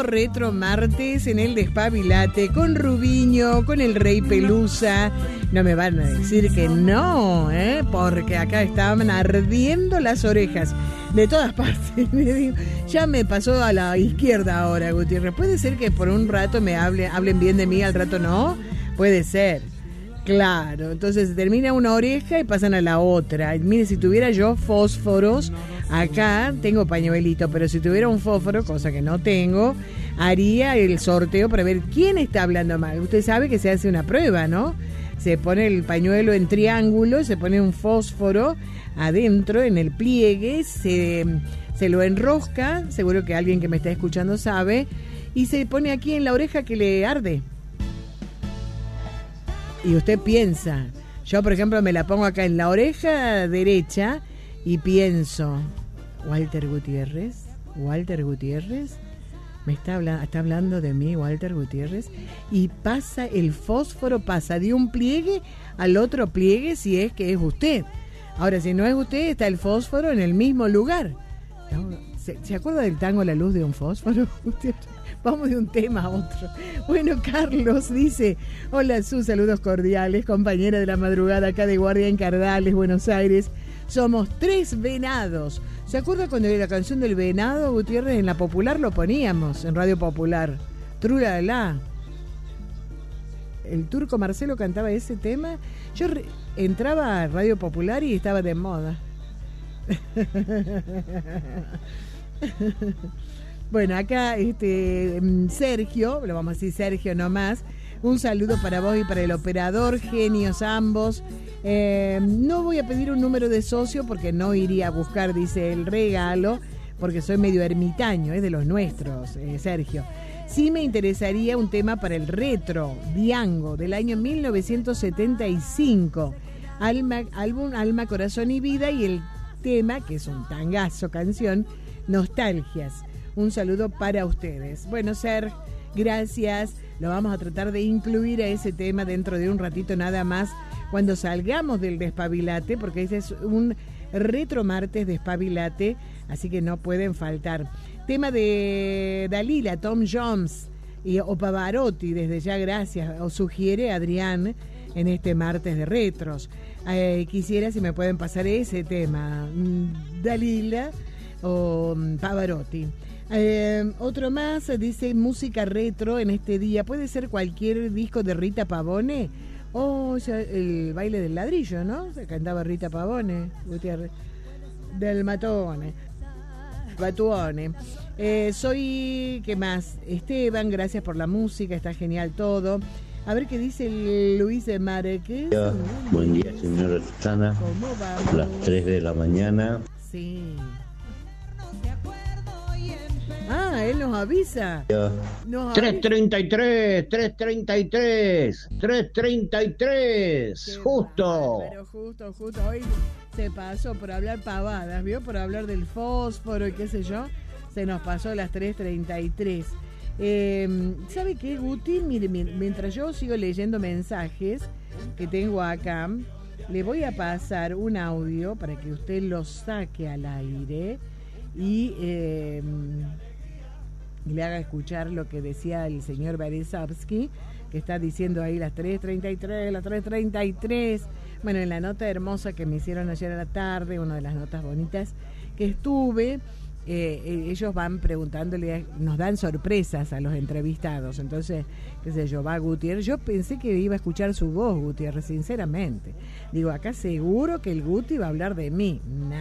retro martes en el Despabilate con Rubiño, con el Rey Pelusa. No me van a decir que no, porque acá estaban ardiendo las orejas de todas partes. Ya me pasó a la izquierda ahora, Gutiérrez. ¿Puede ser que por un rato me hablen bien de mí, al rato no? Puede ser. Claro, entonces termina una oreja y pasan a la otra. Mire, si tuviera yo fósforos, acá tengo pañuelito, pero si tuviera un fósforo, cosa que no tengo, haría el sorteo para ver quién está hablando mal. Usted sabe que se hace una prueba, ¿no? Se pone el pañuelo en triángulo, se pone un fósforo adentro en el pliegue, se lo enrosca, seguro que alguien que me está escuchando sabe, y se pone aquí en la oreja que le arde. Y usted piensa, yo por ejemplo me la pongo acá en la oreja derecha y pienso, Walter Gutiérrez, me está hablando de mí, Walter Gutiérrez, y pasa el fósforo, pasa de un pliegue al otro pliegue si es que es usted. Ahora, si no es usted, está el fósforo en el mismo lugar. ¿Se acuerda del tango La Luz de un Fósforo? Vamos de un tema a otro. Bueno, Carlos dice, hola Su, saludos cordiales, compañera de la madrugada acá de guardia en Cardales, Buenos Aires. Somos 3 venados. ¿Se acuerda cuando la canción del venado, Gutiérrez, en la Popular lo poníamos, en Radio Popular? Trulala. El turco Marcelo cantaba ese tema. Yo entraba a Radio Popular y estaba de moda. Bueno, acá Sergio, lo vamos a decir Sergio nomás, un saludo para vos y para el operador, genios ambos. No voy a pedir un número de socio porque no iría a buscar, dice, el regalo, porque soy medio ermitaño, es de los nuestros, Sergio. Sí me interesaría un tema para el retro, Diango, del año 1975, álbum Alma, Corazón y Vida, y el tema, que es un tangazo canción, Nostalgias. Un saludo para ustedes. Bueno, Ser, gracias. Lo vamos a tratar de incluir a ese tema dentro de un ratito nada más, cuando salgamos del Despabilate, porque ese es un retro martes Despabilate, así que no pueden faltar. Tema de Dalila, Tom Jones o Pavarotti, desde ya gracias, o sugiere Adrián en este martes de retros. Quisiera si me pueden pasar ese tema, Dalila o Pavarotti. Otro más dice música retro en este día. Puede ser cualquier disco de Rita Pavone. El baile del ladrillo, ¿no? Se cantaba Rita Pavone, Gutiérrez. Del Matone. Batuone. ¿Qué más? Esteban, gracias por la música, está genial todo. A ver qué dice Luis de Márquez. Buen día, señora Susana. ¿Cómo vamos? A las 3 de la mañana. Sí. Él nos avisa. 3:33, 3:33, justo. Pero justo, hoy se pasó por hablar pavadas, ¿vio? Por hablar del fósforo y qué sé yo, se nos pasó las 3:33. ¿Sabe qué, Guti? Mire, mientras yo sigo leyendo mensajes que tengo acá, le voy a pasar un audio para que usted lo saque al aire y le haga escuchar lo que decía el señor Berezovsky, que está diciendo ahí las 3:33. Bueno, en la nota hermosa que me hicieron ayer a la tarde, una de las notas bonitas que estuve, ellos van preguntándole, nos dan sorpresas a los entrevistados. Entonces, qué sé yo, va Gutiérrez. Yo pensé que iba a escuchar su voz, Gutiérrez, sinceramente. Digo, acá seguro que el Guti va a hablar de mí.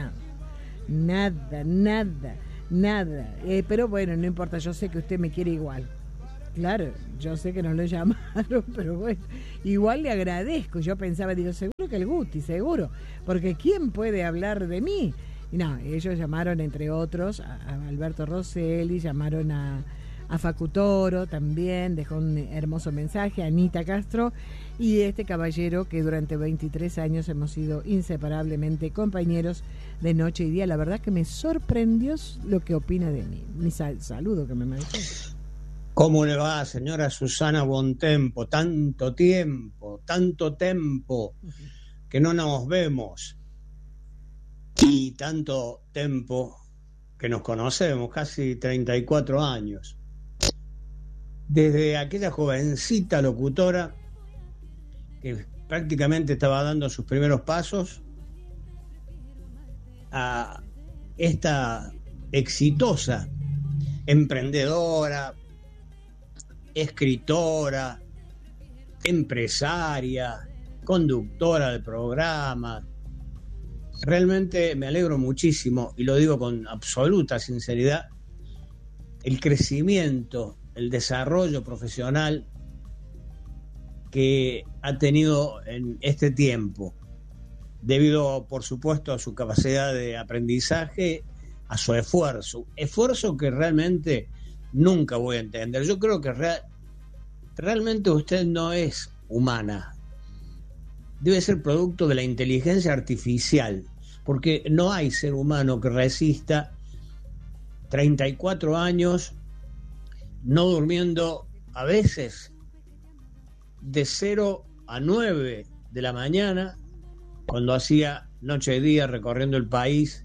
Nada. Pero bueno, no importa, yo sé que usted me quiere igual. Claro, yo sé que no lo llamaron, pero bueno, igual le agradezco. Yo pensaba, digo, seguro que el Guti, seguro, porque ¿quién puede hablar de mí? Y no, ellos llamaron, entre otros, a Alberto Rosselli, llamaron a Facu Toro también, dejó un hermoso mensaje, a Anita Castro, y este caballero que durante 23 años hemos sido inseparablemente compañeros de noche y día. La verdad que me sorprendió lo que opina de mí. Mi saludo que me mandó. ¿Cómo le va, señora Susana Bontempo? Tanto tiempo que no nos vemos. Y tanto tiempo que nos conocemos, casi 34 años. desde aquella jovencita locutora que prácticamente estaba dando sus primeros pasos a esta exitosa emprendedora, escritora, empresaria, conductora del programa. Realmente me alegro muchísimo, y lo digo con absoluta sinceridad, el crecimiento, el desarrollo profesional que ha tenido en este tiempo, debido, por supuesto, a su capacidad de aprendizaje, a su esfuerzo que realmente nunca voy a entender. Yo creo que realmente usted no es humana, debe ser producto de la inteligencia artificial, porque no hay ser humano que resista 34 años no durmiendo, a veces de 0 a 9 de la mañana, cuando hacía noche y día recorriendo el país,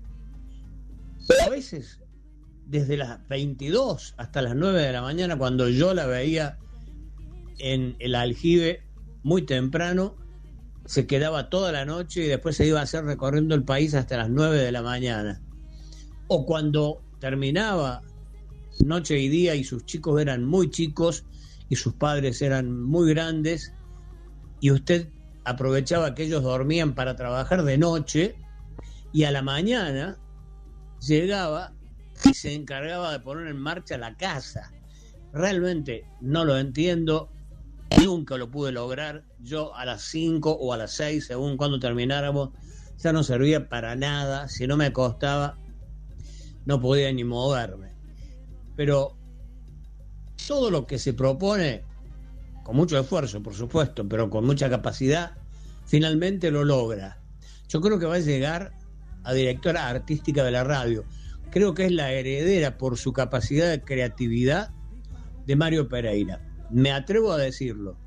a veces desde las 22 hasta las 9 de la mañana, cuando yo la veía en el aljibe muy temprano, se quedaba toda la noche y después se iba a hacer recorriendo el país hasta las 9 de la mañana. O cuando terminaba noche y día y sus chicos eran muy chicos y sus padres eran muy grandes, y usted aprovechaba que ellos dormían para trabajar de noche, y a la mañana llegaba y se encargaba de poner en marcha la casa. Realmente no lo entiendo, nunca lo pude lograr. Yo a las 5 o a las 6, según cuando termináramos, ya no servía para nada. Si no me acostaba, no podía ni moverme. Pero todo lo que se propone, con mucho esfuerzo, por supuesto, pero con mucha capacidad, finalmente lo logra. Yo creo que va a llegar a directora artística de la radio. Creo que es la heredera, por su capacidad de creatividad, de Mario Pereira. Me atrevo a decirlo,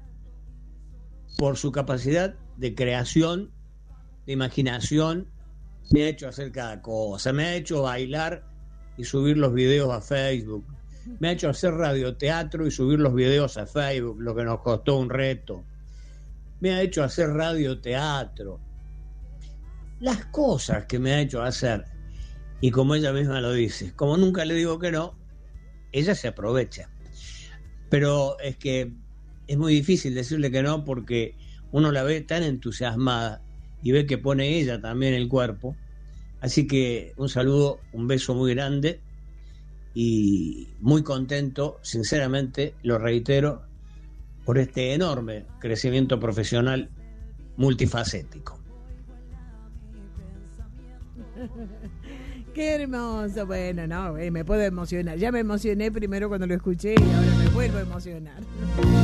por su capacidad de creación, de imaginación. Me ha hecho hacer cada cosa, me ha hecho bailar y subir los videos a Facebook, me ha hecho hacer radioteatro y subir los videos a Facebook, lo que nos costó un reto, me ha hecho hacer radioteatro, las cosas que me ha hecho hacer. Y como ella misma lo dice, como nunca le digo que no, ella se aprovecha. Pero es que es muy difícil decirle que no, porque uno la ve tan entusiasmada y ve que pone ella también el cuerpo. Así que un saludo, un beso muy grande y muy contento, sinceramente, lo reitero, por este enorme crecimiento profesional multifacético. Qué hermoso. Bueno, me puedo emocionar. Ya me emocioné primero cuando lo escuché y ahora me vuelvo a emocionar.